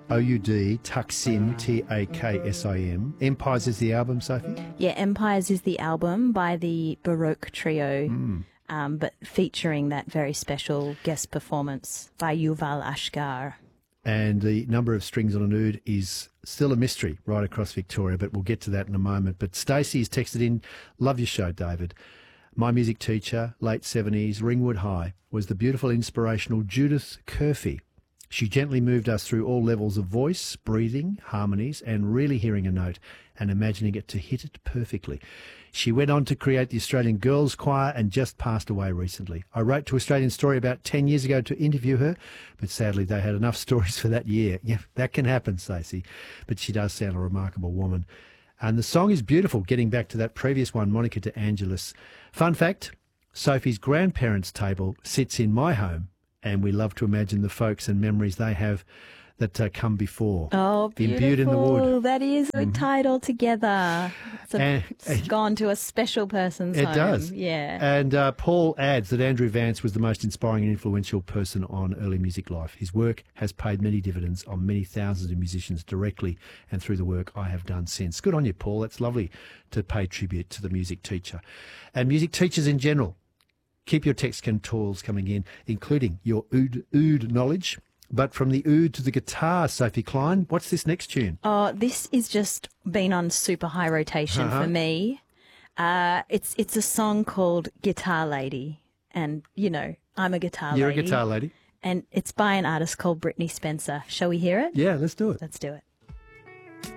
Oud, Taksim, Taksim. Empires is the album, Sophie? Yeah, Empires is the album by the Baroque Trio, but featuring that very special guest performance by Yuval Ashgar. And the number of strings on an oud is still a mystery right across Victoria, but we'll get to that in a moment. But Stacey has texted in, love your show, David. My music teacher, late 70s, Ringwood High, was the beautiful, inspirational Judith Curfey. She gently moved us through all levels of voice, breathing, harmonies, and really hearing a note and imagining it to hit it perfectly. She went on to create the Australian Girls Choir and just passed away recently. I wrote to Australian Story about 10 years ago to interview her, but sadly they had enough stories for that year. Yeah, that can happen, Stacey. But she does sound a remarkable woman. And the song is beautiful, getting back to that previous one, Monica de Angelis. Fun fact, Sophie's grandparents' table sits in my home, and we love to imagine the folks and memories they have that come before. Oh, beautiful. Imbued in the wood. That is tied all together. It's gone to a special person's home. It does. Yeah. And Paul adds that Andrew Vance was the most inspiring and influential person on early music life. His work has paid many dividends on many thousands of musicians directly and through the work I have done since. Good on you, Paul. It's lovely to pay tribute to the music teacher. And music teachers in general. Keep your text and calls coming in, including your oud knowledge. But from the oud to the guitar, Sophie Klein, what's this next tune? Oh, this is just been on super high rotation for me. It's a song called Guitar Lady. And, you know, I'm a guitar lady. You're a guitar lady. And it's by an artist called Brittany Spencer. Shall we hear it? Yeah, let's do it. Let's do it.